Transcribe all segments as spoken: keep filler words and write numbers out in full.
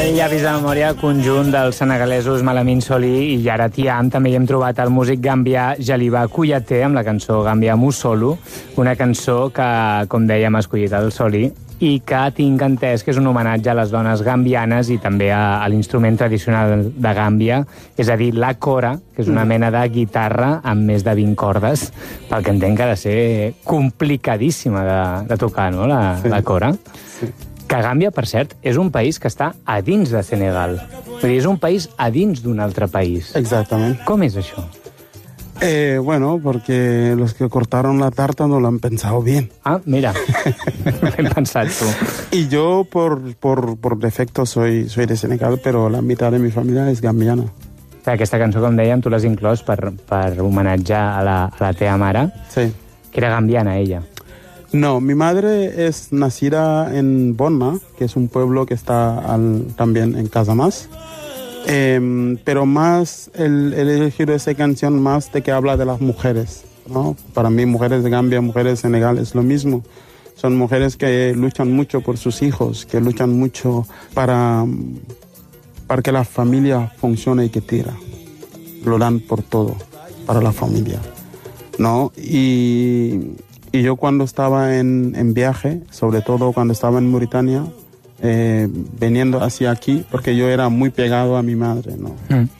aquell llavis de memòria conjunt dels senegalesos Malamine Soli i Yara Thiam. També hi hem trobat el músic gambià Jaliba Kouyaté amb la cançó Gambia Musolu, una cançó que, com dèiem, ha escollit el Soli i que tinc entès que és un homenatge a les dones gambianes i també a, a l'instrument tradicional de Gàmbia, és a dir, la kora, que és una mena de guitarra amb més de vint cordes, pel que entenc que ha de ser complicadíssima de, de tocar, no?, la, sí. la kora. Sí. Que Gàmbia, per cert, és un país que està a dins de Senegal. Vull dir, és un país a dins d'un altre país. Exactament. Com és això? Eh, bueno, porque los que cortaron la tarta no lo han pensado bien. Ah, mira, ben pensat tu. Y yo, por, por, por defecto, soy, soy de Senegal, pero la mitad de mi familia es gambiana. Aquesta cançó, com dèiem, tu l'has inclòs per, per homenatjar a la, a la teva mare, sí. que era gambiana, ella. No, mi madre es nacida en Bonna, que es un pueblo que está al, también en Casamance. Eh, pero más, el, el elegido esa canción más de que habla de las mujeres, ¿no? Para mí, mujeres de Gambia, mujeres de Senegal es lo mismo. Son mujeres que luchan mucho por sus hijos, que luchan mucho para, para que la familia funcione y que tira. Lo dan por todo, para la familia, ¿no? Y, y yo cuando estaba en, en viaje, sobre todo cuando estaba en Mauritania, Eh, veniendo hacia aquí, porque yo era muy pegado a mi madre, ¿no? Mm.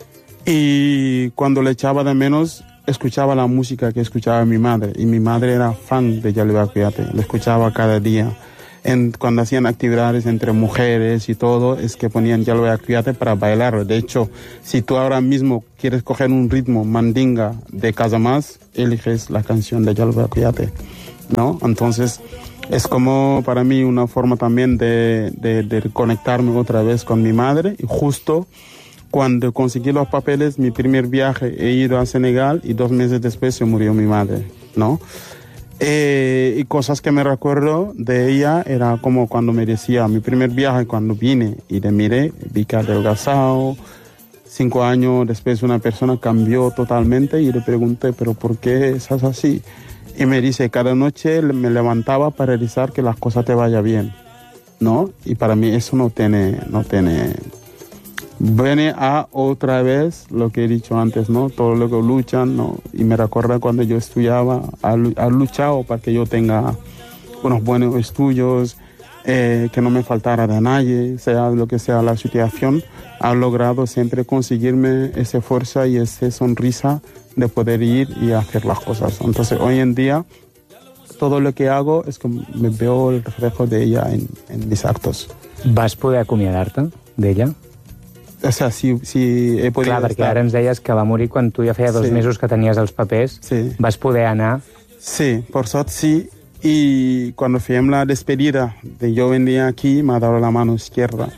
Y cuando le echaba de menos, escuchaba la música que escuchaba mi madre, y mi madre era fan de Jaliba Kouyaté, le escuchaba cada día. En, cuando hacían actividades entre mujeres y todo, es que ponían Jaliba Kouyaté para bailar. De hecho, si tú ahora mismo quieres coger un ritmo mandinga de Casamance, eliges la canción de Jaliba Kouyaté, ¿no? Entonces, es como para mí una forma también de, de, de conectarme otra vez con mi madre. Y justo cuando conseguí los papeles, mi primer viaje, he ido a Senegal y dos meses después se murió mi madre, ¿no? Eh, y cosas que me recuerdo de ella era como cuando me decía, mi primer viaje, cuando vine y le miré, vi que adelgazado. Cinco años después una persona cambió totalmente y le pregunté, ¿pero por qué estás así? Y me dice, cada noche me levantaba para rezar que las cosas te vayan bien, ¿no? Y para mí eso no tiene, no tiene... Viene a otra vez lo que he dicho antes, ¿no? Todo lo que luchan, ¿no? Y me recuerda cuando yo estudiaba, ha, ha luchado para que yo tenga unos buenos estudios, eh, que no me faltara de nadie, sea lo que sea la situación, ha logrado siempre conseguirme esa fuerza y esa sonrisa de poder ir y hacer las cosas. Entonces, hoy en día, todo lo que hago es que me veo el reflejo de ella en, en mis actos. Vas poder acomiadar-te d'ella? O sea, si, si he podido... Clar, perquè estar... ara ens deies que va morir quan tu ja feia dos sí. mesos que tenies els papers. Sí. Vas poder anar... Sí, por sort sí. Y cuando fui en la despedida de yo venía aquí, me ha dado la mano izquierda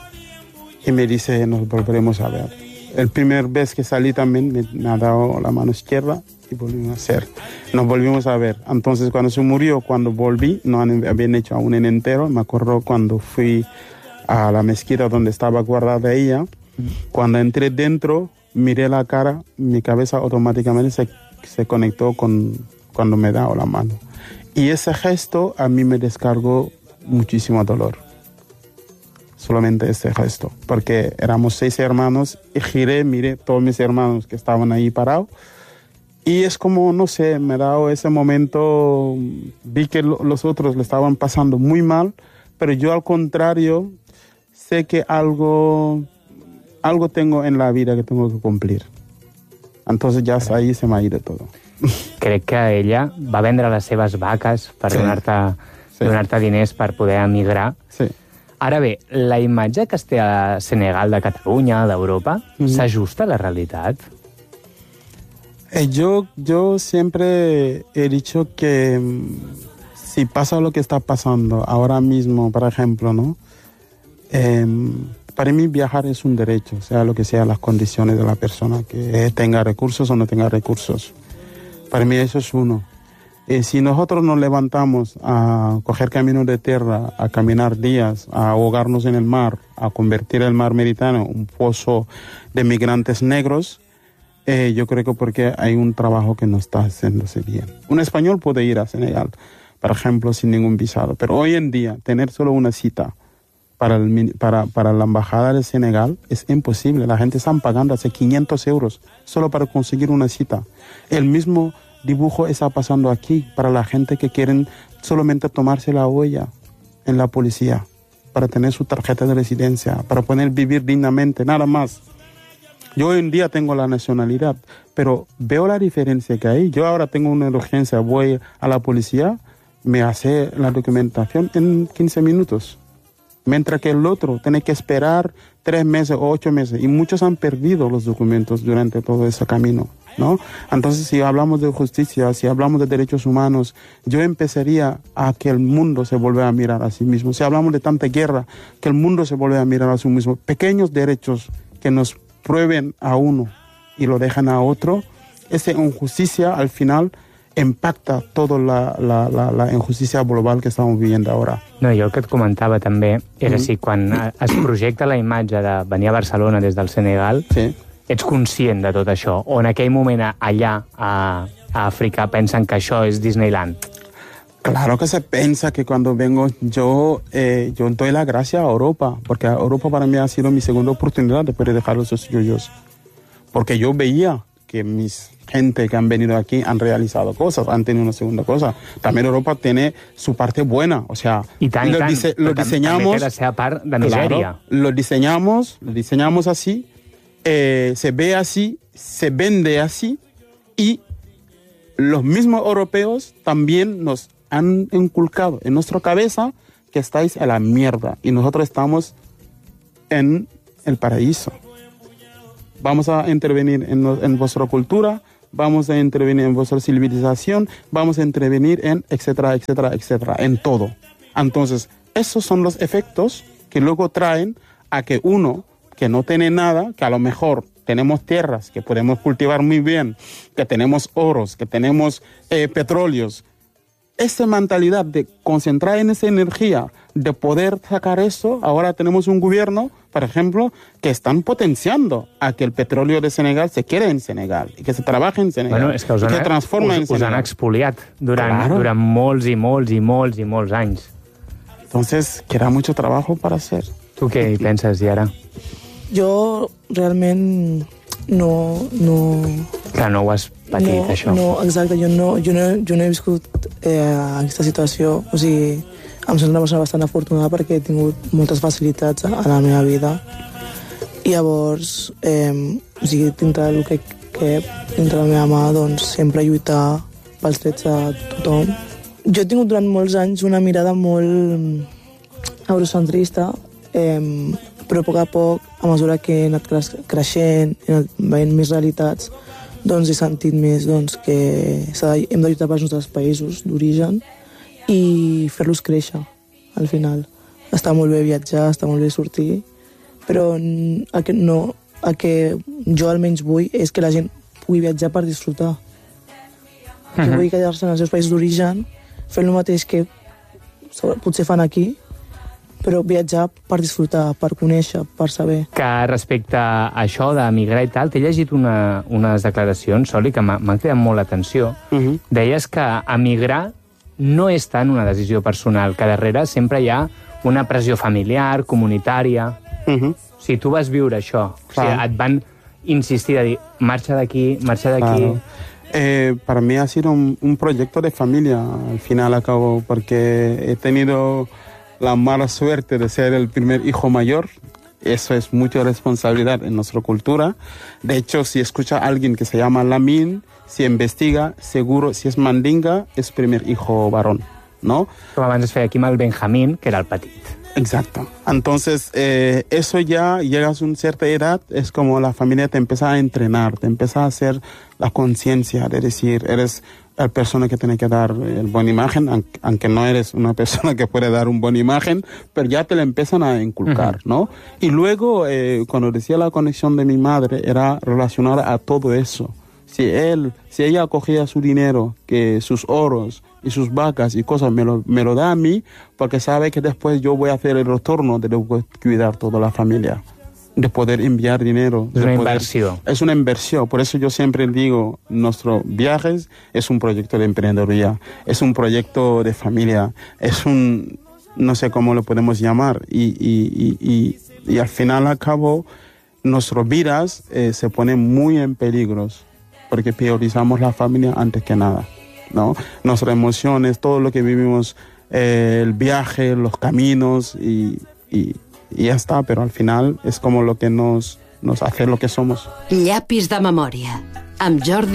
y me dice, nos volveremos a ver. El primer vez que salí también me, me ha dado la mano izquierda y volvimos a hacer. Nos volvimos a ver. Entonces, cuando se murió, cuando volví, no habían hecho aún en entero. Me acuerdo cuando fui a la mezquita donde estaba guardada ella. Mm. Cuando entré dentro, miré la cara, mi cabeza automáticamente se, se conectó con cuando me daba la mano. Y ese gesto a mí me descargó muchísimo dolor. Solamente ese gesto. Porque éramos seis hermanos y giré, miré todos mis hermanos que estaban ahí parados. Y es como, no sé, me ha dado ese momento, vi que lo, los otros le estaban pasando muy mal, pero yo al contrario, sé que algo, algo tengo en la vida que tengo que cumplir. Entonces ya ahí se me ha ido todo. Crec que ella va vendre les seves vaques per sí. donar-te sí. donar-te diners per poder emigrar. Sí. Ara bé, la imatge que es té a Senegal, de Catalunya, d'Europa, mm-hmm. s'ajusta a la realitat? Eh, yo, yo siempre he dicho que si pasa lo que está pasando ahora mismo, por ejemplo, ¿no? Eh, para mí viajar es un derecho, sea lo que sea las condiciones de la persona, que tenga recursos o no tenga recursos. Para mí eso es uno. Eh, si nosotros nos levantamos a coger caminos de tierra, a caminar días, a ahogarnos en el mar, a convertir el mar Mediterráneo en un pozo de migrantes negros, eh, yo creo que porque hay un trabajo que no está haciéndose bien. Un español puede ir a Senegal, por ejemplo, sin ningún visado, pero hoy en día tener solo una cita para, el, para, para la embajada de Senegal es imposible. La gente está pagando hace quinientos euros solo para conseguir una cita. El mismo dibujo está pasando aquí para la gente que quieren solamente tomarse la huella en la policía, para tener su tarjeta de residencia, para poder vivir dignamente, nada más. Yo hoy en día tengo la nacionalidad, pero veo la diferencia que hay. Yo ahora tengo una urgencia, voy a la policía, me hace la documentación en quince minutos. Mientras que el otro tiene que esperar tres meses o ocho meses. Y muchos han perdido los documentos durante todo ese camino, ¿no? Entonces, si hablamos de justicia, si hablamos de derechos humanos, yo empezaría a que el mundo se vuelva a mirar a sí mismo. Si hablamos de tanta guerra, que el mundo se vuelva a mirar a sí mismo. Pequeños derechos que nos prueben a uno y lo dejan a otro, esa injusticia al final impacta toda la, la, la, la injusticia global que estamos viviendo ahora. No, jo el que et comentava també era mm. si quan es projecta la imatge de venir a Barcelona des del Senegal, sí. ets conscient de tot això, o en aquell moment allà a, a Àfrica pensen que això és Disneyland? Claro que se piensa que cuando vengo yo, eh, yo doy la gracia a Europa, porque Europa para mí ha sido mi segunda oportunidad después de dejar los estudios. Porque yo veía que mis gente que han venido aquí han realizado cosas, han tenido una segunda cosa. También Europa tiene su parte buena, o sea, y tan, lo, tan, dise lo diseñamos, la part de miseria. Claro, lo diseñamos, lo diseñamos así, eh, se ve así, se vende así, y los mismos europeos también nos han inculcado en nuestra cabeza que estáis a la mierda y nosotros estamos en el paraíso. Vamos a intervenir en, en vuestra cultura, vamos a intervenir en vuestra civilización, vamos a intervenir en etcétera, etcétera, etcétera, en todo. Entonces, esos son los efectos que luego traen a que uno que no tiene nada, que a lo mejor tenemos tierras que podemos cultivar muy bien, que tenemos oros, que tenemos eh, petróleos, esa mentalidad de concentrar en esa energía, de poder sacar eso, ahora tenemos un gobierno, por ejemplo, que están potenciando a que el petróleo de Senegal se quede en Senegal y que se trabaje en Senegal, bueno, és que us han, i que transforma us, en us Senegal. Us han expoliat durant, claro. durant molts i molts i molts i molts anys. Entonces, queda mucho trabajo para hacer. Tu què hi penses, Yara? Jo realment no... no... Clar, no ho has patit, no, això. No, exacte, jo no, jo no, jo no he viscut eh, aquesta situació. O sigui, em sento una persona bastant afortunada perquè he tingut moltes facilitats a, a la meva vida. I llavors, eh, o sigui, dintre del que, que dintre la meva mà, doncs, sempre lluitar pels drets de tothom. Jo he tingut durant molts anys una mirada molt eurocentrista, eh, però a poc a poc, a mesura que he anat creixent, he anat veient més realitats, doncs he sentit més doncs, que de, hem de lluitar pels nostres països d'origen i fer-los créixer, al final. Està molt bé viatjar, està molt bé sortir, però el que, no, el que jo almenys vull és que la gent pugui viatjar per disfrutar. Uh-huh. Que vull quedar-se en els seus països d'origen, fer el mateix que potser fan aquí, però viatjar per disfrutar, per conèixer, per saber. Que respecte a això d'emigrar i tal, t'he llegit una, unes declaracions, Soli, que m'han cridat molt l'atenció. Uh-huh. Deies que emigrar no és tant una decisió personal, que darrere sempre hi ha una pressió familiar, comunitària. Uh-huh. O sigui, tu vas viure això. O sigui, et van insistir a dir, marxa d'aquí, marxa d'aquí... Claro. Eh, para mí ha sido un, un proyecto de familia, al final acabo, porque he tenido la mala suerte de ser el primer hijo mayor. Eso es mucha responsabilidad en nuestra cultura. De hecho, si escucha a alguien que se llama Lamin, si investiga, seguro, si es mandinga, es primer hijo varón, ¿no? Com abans es feia aquí amb el Benjamín, que era el petit. Exacto. Entonces, eh, eso ya llegas a una cierta edad, es como la familia te empieza a entrenar, te empieza a hacer la conciencia de decir, eres la persona que tiene que dar el buena imagen, aunque no eres una persona que puede dar un buena imagen, pero ya te la empiezan a inculcar, uh-huh. ¿no? Y luego, eh, cuando decía la conexión de mi madre, era relacionar a todo eso. Si él, si ella acogía su dinero, que sus oros y sus vacas y cosas me lo, me lo da a mí, porque sabe que después yo voy a hacer el retorno de cuidar toda la familia, de poder enviar dinero. Es una poder, inversión. Es una inversión. Por eso yo siempre digo, nuestros viajes es un proyecto de emprendeduría, es un proyecto de familia, es un... no sé cómo lo podemos llamar, y, y, y, y, y al final al cabo nuestras vidas eh, se ponen muy en peligro, porque priorizamos la familia antes que nada, ¿no? Nuestras emociones, todo lo que vivimos, eh, el viaje, los caminos, y, y, y ya está, pero al final es como lo que nos, nos hace lo que somos. Llapis de memòria, amb Jordi